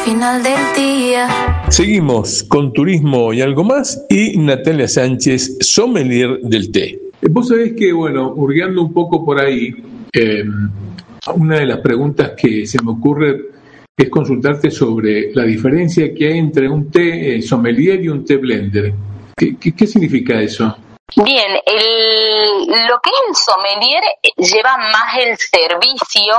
final del día. Seguimos con turismo y algo más y Natalia Sánchez, sommelier del té. Vos sabés que, bueno, hurgueando un poco por ahí, una de las preguntas que se me ocurre es consultarte sobre la diferencia que hay entre un té sommelier y un té blender. ¿Qué significa eso? Bien, lo que es el sommelier lleva más el servicio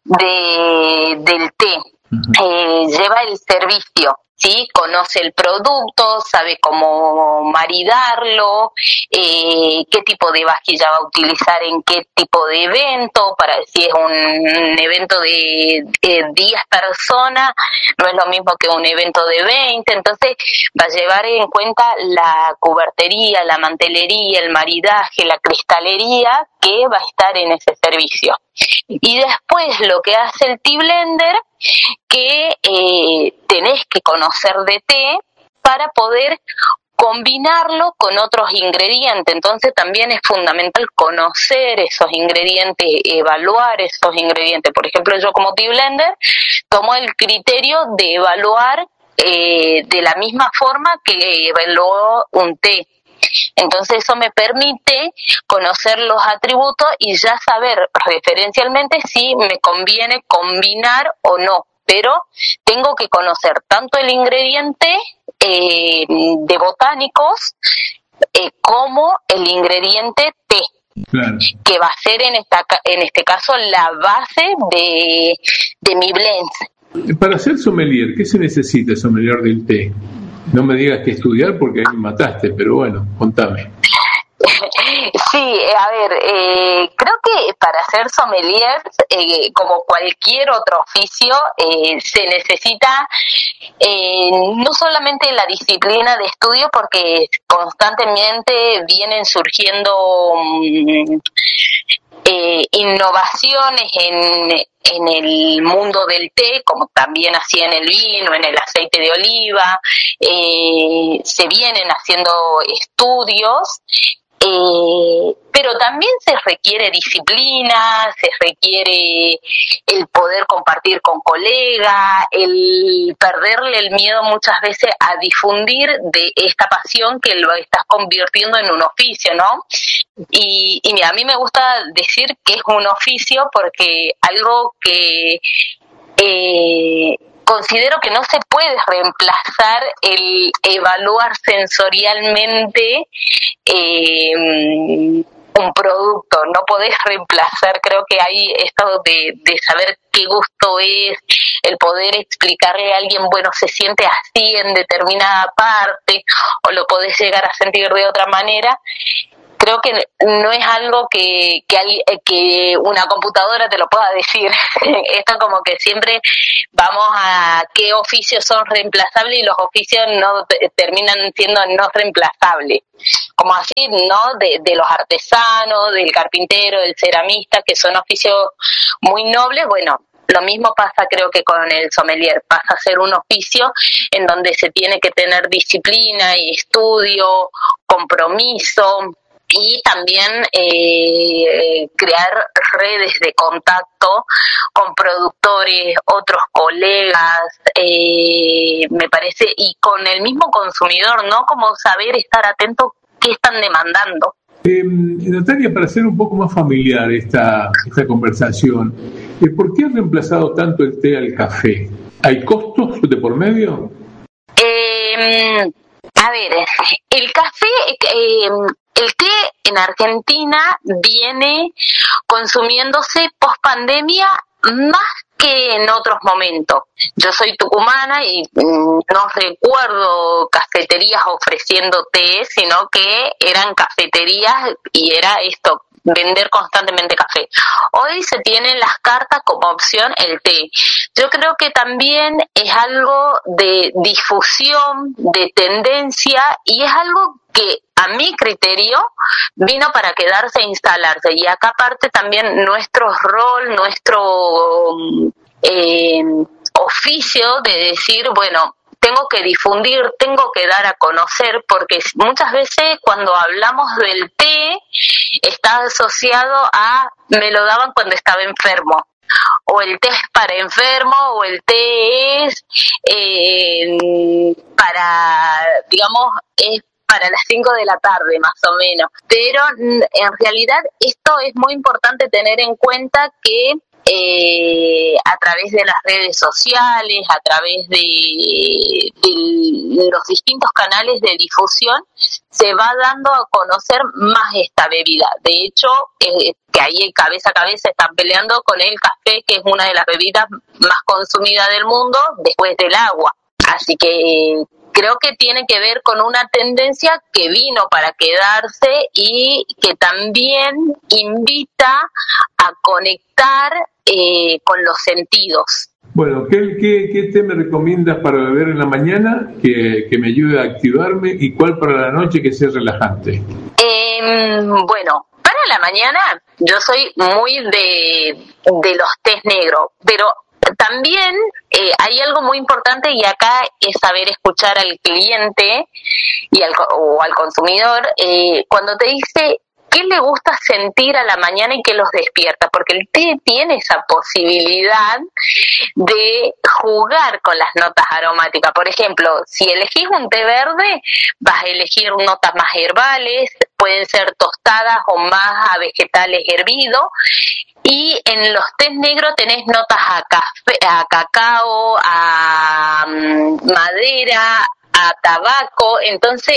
del té. Lleva el servicio, ¿sí? Conoce el producto, sabe cómo maridarlo, qué tipo de vajilla va a utilizar en qué tipo de evento, para si es un evento de 10 personas, no es lo mismo que un evento de 20, entonces va a llevar en cuenta la cubertería, la mantelería, el maridaje, la cristalería que va a estar en ese servicio. Y después lo que hace el tea blender, que tenés que conocer de té para poder combinarlo con otros ingredientes. Entonces también es fundamental conocer esos ingredientes, evaluar esos ingredientes. Por ejemplo, yo como tea blender tomo el criterio de evaluar de la misma forma que evaluó un té. Entonces eso me permite conocer los atributos y ya saber referencialmente si me conviene combinar o no, pero tengo que conocer tanto el ingrediente de botánicos como el ingrediente té, claro, que va a ser en este caso la base de mi blend. Para ser sommelier, ¿qué se necesita sommelier del té? No me digas que estudiar porque ahí me mataste, pero bueno, contame. Sí, a ver, creo que para ser sommelier, como cualquier otro oficio, se necesita no solamente la disciplina de estudio, porque constantemente vienen surgiendo innovaciones en el mundo del té, como también así en el vino, en el aceite de oliva, se vienen haciendo estudios, pero también se requiere disciplina, se requiere el poder compartir con colegas, el perderle el miedo muchas veces a difundir de esta pasión que lo estás convirtiendo en un oficio, ¿no? Y mira, a mí me gusta decir que es un oficio porque algo que considero que no se puede reemplazar el evaluar sensorialmente un producto, no podés reemplazar, creo que hay esto de saber qué gusto es, el poder explicarle a alguien, bueno, se siente así en determinada parte, o lo podés llegar a sentir de otra manera. Creo que no es algo que una computadora te lo pueda decir. Esto como que siempre vamos a qué oficios son reemplazables y los oficios no terminan siendo no reemplazables. Como así, ¿no? De los artesanos, del carpintero, del ceramista, que son oficios muy nobles. Bueno, lo mismo pasa creo que con el sommelier, pasa a ser un oficio en donde se tiene que tener disciplina y estudio, compromiso, y también crear redes de contacto con productores, otros colegas, me parece, y con el mismo consumidor, ¿no? Como saber estar atento qué están demandando. Natalia, para hacer un poco más familiar esta conversación, ¿por qué ha reemplazado tanto el té al café? ¿Hay costos de por medio? A ver, el café... el té en Argentina viene consumiéndose post pandemia más que en otros momentos. Yo soy tucumana y no recuerdo cafeterías ofreciendo té, sino que eran cafeterías y era esto, vender constantemente café. Hoy se tienen las cartas como opción el té. Yo creo que también es algo de difusión, de tendencia, y es algo que a mi criterio vino para quedarse e instalarse. Y acá aparte también nuestro rol, nuestro oficio de decir, bueno, tengo que difundir, tengo que dar a conocer, porque muchas veces cuando hablamos del té está asociado a me lo daban cuando estaba enfermo, o el té es para enfermo, o el té es para, digamos, es para las 5 de la tarde más o menos. Pero en realidad esto es muy importante tener en cuenta que a través de las redes sociales, a través de los distintos canales de difusión, se va dando a conocer más esta bebida. De hecho, que ahí cabeza a cabeza están peleando con el café, que es una de las bebidas más consumidas del mundo después del agua. Así que creo que tiene que ver con una tendencia que vino para quedarse y que también invita a conectar con los sentidos. Bueno, ¿qué té me recomiendas para beber en la mañana que me ayude a activarme, y cuál para la noche que sea relajante? Bueno, para la mañana yo soy muy de los tés negros, pero también hay algo muy importante, y acá es saber escuchar al cliente o al consumidor cuando te dice qué le gusta sentir a la mañana y qué los despierta, porque el té tiene esa posibilidad de jugar con las notas aromáticas. Por ejemplo, si elegís un té verde, vas a elegir notas más herbales, pueden ser tostadas o más a vegetales hervidos. Y en los tés negros tenés notas a café, a cacao, a madera, a tabaco. Entonces,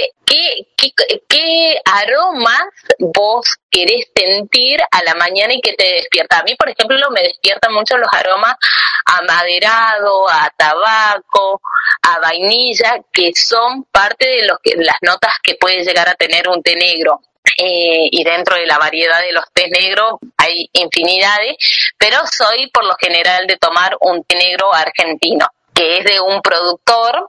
¿qué aromas vos querés sentir a la mañana y que te despierta? A mí, por ejemplo, me despiertan mucho los aromas a maderado, a tabaco, a vainilla, que son parte de las notas que puede llegar a tener un té negro. Y dentro de la variedad de los tés negros hay infinidades, pero soy por lo general de tomar un té negro argentino, que es de un productor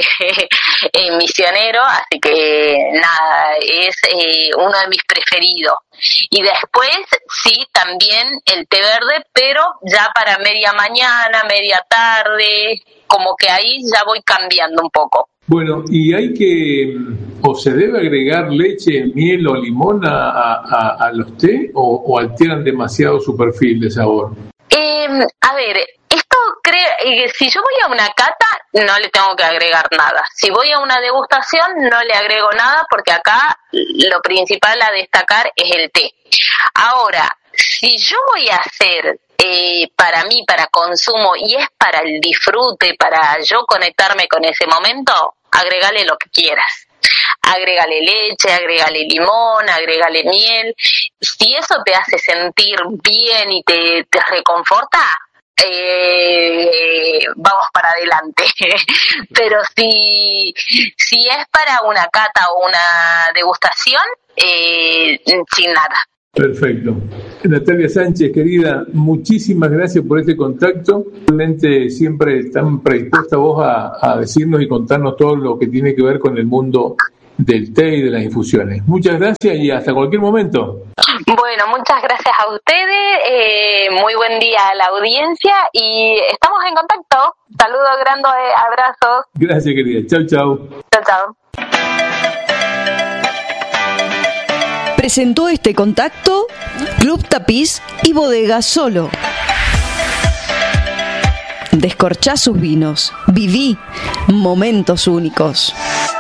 misionero, así que nada, es uno de mis preferidos. Y después sí, también el té verde, pero ya para media mañana, media tarde, como que ahí ya voy cambiando un poco. Bueno, ¿y hay o se debe agregar leche, miel o limón a los té, o alteran demasiado su perfil de sabor? A ver, esto si yo voy a una cata no le tengo que agregar nada. Si voy a una degustación no le agrego nada, porque acá lo principal a destacar es el té. Ahora, si yo voy a hacer para mí, para consumo, y es para el disfrute, para yo conectarme con ese momento, agregale lo que quieras. Agrégale leche, agrégale limón, agrégale miel. Si eso te hace sentir bien y te reconforta, vamos para adelante. Pero si es para una cata o una degustación, sin nada. Perfecto. Natalia Sánchez, querida, muchísimas gracias por este contacto. Realmente siempre tan predispuesta vos a decirnos y contarnos todo lo que tiene que ver con el mundo del té y de las infusiones. Muchas gracias y hasta cualquier momento. Bueno, muchas gracias a ustedes, muy buen día a la audiencia y estamos en contacto. Saludos grandes, abrazos. Gracias, querida. Chau, chau. Chau, chau. Presentó este contacto Club Tapiz y Bodega Solo. Descorchá sus vinos. Viví momentos únicos.